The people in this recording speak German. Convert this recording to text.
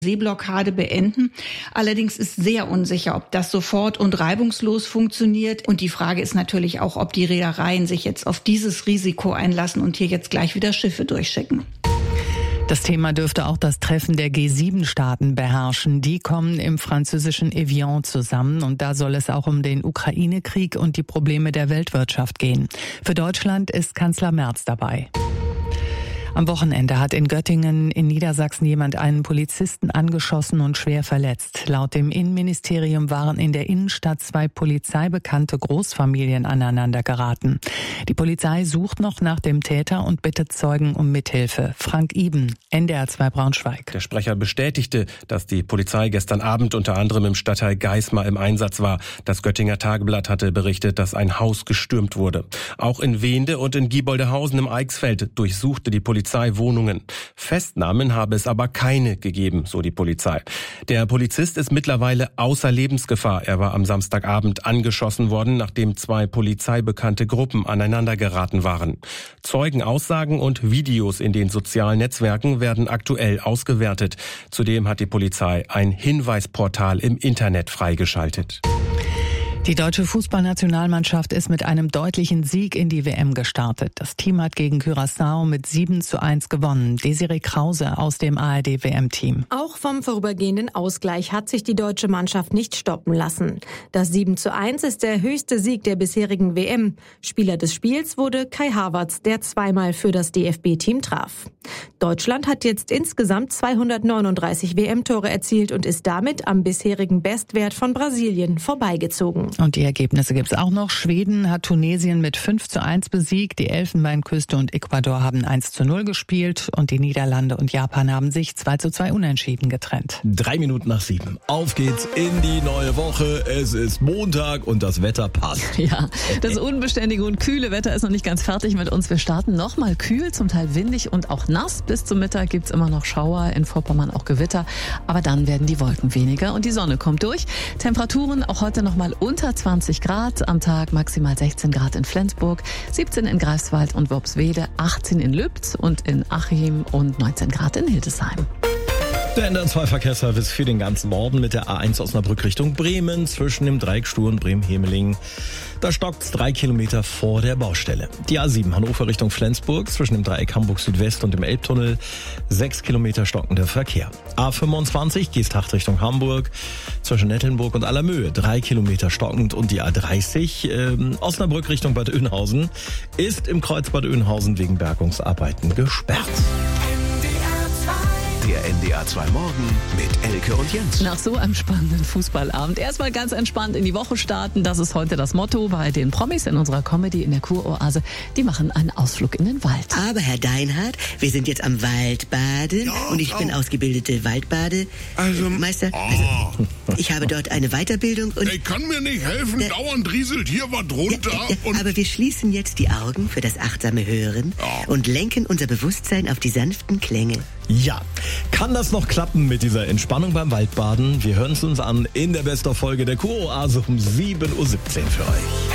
Seeblockade beenden. Allerdings ist sehr unsicher, ob das sofort und reibungslos funktioniert. Und die Frage ist natürlich auch, ob die Reedereien sich jetzt auf dieses Risiko einlassen und hier jetzt gleich wieder Schiffe durchschicken. Das Thema dürfte auch das Treffen der G7-Staaten beherrschen. Die kommen im französischen Evian zusammen und da soll es auch um den Ukraine-Krieg und die Probleme der Weltwirtschaft gehen. Für Deutschland ist Kanzler Merz dabei. Am Wochenende hat in Göttingen in Niedersachsen jemand einen Polizisten angeschossen und schwer verletzt. Laut dem Innenministerium waren in der Innenstadt 2 polizeibekannte Großfamilien aneinander geraten. Die Polizei sucht noch nach dem Täter und bittet Zeugen um Mithilfe. Frank Iben, NDR 2 Braunschweig. Der Sprecher bestätigte, dass die Polizei gestern Abend unter anderem im Stadtteil Geismar im Einsatz war. Das Göttinger Tageblatt hatte berichtet, dass ein Haus gestürmt wurde. Auch in Wehnde und in Gieboldehausen im Eichsfeld durchsuchte die Polizei Wohnungen. Festnahmen habe es aber keine gegeben, so die Polizei. Der Polizist ist mittlerweile außer Lebensgefahr. Er war am Samstagabend angeschossen worden, nachdem 2 polizeibekannte Gruppen aneinander geraten waren. Zeugenaussagen und Videos in den sozialen Netzwerken werden aktuell ausgewertet. Zudem hat die Polizei ein Hinweisportal im Internet freigeschaltet. Die deutsche Fußballnationalmannschaft ist mit einem deutlichen Sieg in die WM gestartet. Das Team hat gegen Curaçao mit 7:1 gewonnen. Desiree Krause aus dem ARD-WM-Team. Auch vom vorübergehenden Ausgleich hat sich die deutsche Mannschaft nicht stoppen lassen. Das 7:1 ist der höchste Sieg der bisherigen WM. Spieler des Spiels wurde Kai Havertz, der zweimal für das DFB-Team traf. Deutschland hat jetzt insgesamt 239 WM-Tore erzielt und ist damit am bisherigen Bestwert von Brasilien vorbeigezogen. Und die Ergebnisse gibt's auch noch. Schweden hat Tunesien mit 5:1 besiegt. Die Elfenbeinküste und Ecuador haben 1:0 gespielt. Und die Niederlande und Japan haben sich 2:2 unentschieden getrennt. 7:03. Auf geht's in die neue Woche. Es ist Montag und das Wetter passt. Ja, das unbeständige und kühle Wetter ist noch nicht ganz fertig mit uns. Wir starten nochmal kühl, zum Teil windig und auch nass. Bis zum Mittag gibt's immer noch Schauer, in Vorpommern auch Gewitter. Aber dann werden die Wolken weniger und die Sonne kommt durch. Temperaturen auch heute nochmal unter 20 Grad, am Tag maximal 16 Grad in Flensburg, 17 in Greifswald und Worpswede, 18 in Lübz und in Achim und 19 Grad in Hildesheim. Der NDR 2 Verkehrsservice für den ganzen Norden mit der A1 Osnabrück Richtung Bremen zwischen dem Dreieck Stur und Bremen-Hemeling. Da stockt's 3 Kilometer vor der Baustelle. Die A7 Hannover Richtung Flensburg zwischen dem Dreieck Hamburg Südwest und dem Elbtunnel 6 Kilometer stockender Verkehr. A25 Geesthacht Richtung Hamburg zwischen Nettelnburg und Allermöhe 3 Kilometer stockend und die A30 Osnabrück Richtung Bad Oeynhausen ist im Kreuz Bad Oeynhausen wegen Bergungsarbeiten gesperrt. Der NDR 2 Morgen mit Elke und Jens. Nach so einem spannenden Fußballabend erstmal ganz entspannt in die Woche starten. Das ist heute das Motto bei den Promis in unserer Comedy in der Kuroase. Die machen einen Ausflug in den Wald. Aber Herr Deinhardt, wir sind jetzt am Waldbaden und ich bin ausgebildete Waldbademeister. Also, ich habe dort eine Weiterbildung und... Ich kann mir nicht helfen, dauernd rieselt hier was runter. Aber wir schließen jetzt die Augen für das achtsame Hören und lenken unser Bewusstsein auf die sanften Klänge. Ja, kann das noch klappen mit dieser Entspannung beim Waldbaden? Wir hören es uns an in der Best-of-Folge der Kuroase um 7:17 Uhr für euch.